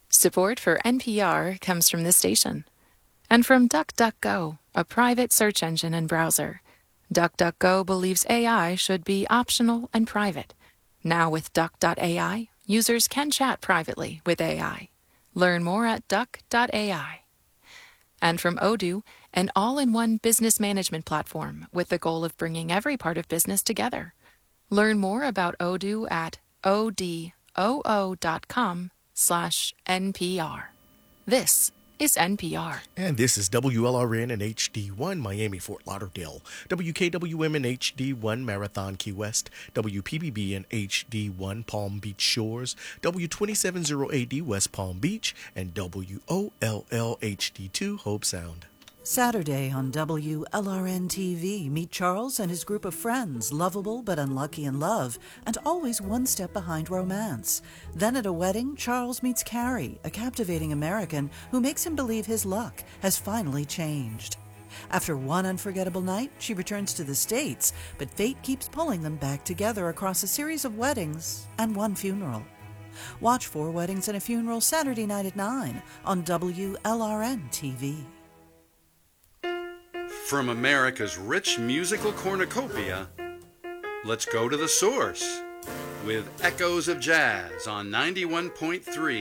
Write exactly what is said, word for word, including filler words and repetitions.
Support for N P R comes from this station. And from DuckDuckGo, a private search engine and browser. DuckDuckGo believes A I should be optional and private. Now with Duck dot A I, users can chat privately with A I. Learn more at Duck dot A I. And from Odoo, an all-in-one business management platform with the goal of bringing every part of business together. Learn more about Odoo at odoo dot com slash N P R. This is N P R. And this is W L R N and H D one Miami, Fort Lauderdale, W K W M and H D one Marathon, Key West, W P B B and H D one Palm Beach Shores, W two seven zero A D West Palm Beach, and W O L L H D two Hope Sound. Saturday on W L R N T V, meet Charles and his group of friends, lovable but unlucky in love, and always one step behind romance. Then at a wedding, Charles meets Carrie, a captivating American who makes him believe his luck has finally changed. After one unforgettable night, she returns to the States, but fate keeps pulling them back together across a series of weddings and one funeral. Watch Four Weddings and a Funeral Saturday night at nine on W L R N T V. From America's rich musical cornucopia, let's go to the source with Echoes of Jazz on ninety-one point three